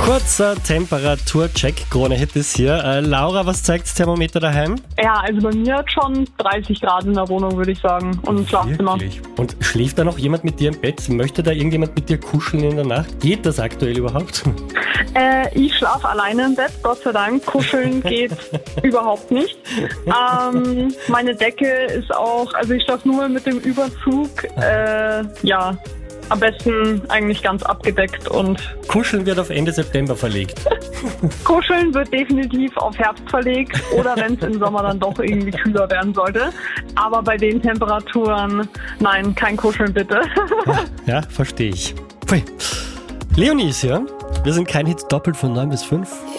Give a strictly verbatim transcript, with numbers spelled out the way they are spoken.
Kurzer Temperaturcheck, Krone-Hit ist hier. Äh, Laura, was zeigt das Thermometer daheim? Ja, also bei mir hat schon dreißig Grad in der Wohnung, würde ich sagen. Und im Schlafzimmer. Wirklich? Und schläft da noch jemand mit dir im Bett? Möchte da irgendjemand mit dir kuscheln in der Nacht? Geht das aktuell überhaupt? Äh, ich schlafe alleine im Bett, Gott sei Dank. Kuscheln geht überhaupt nicht. Ähm, meine Decke ist auch, also ich schlafe nur mit dem Überzug. Äh, ja, am besten eigentlich ganz abgedeckt und... Kuscheln wird auf Ende September verlegt. Kuscheln wird definitiv auf Herbst verlegt oder wenn es im Sommer dann doch irgendwie kühler werden sollte. Aber bei den Temperaturen, nein, kein Kuscheln bitte. Ja, verstehe ich. Pui. Leonie ist hier. Wir sind kein Hit doppelt von neun bis fünf.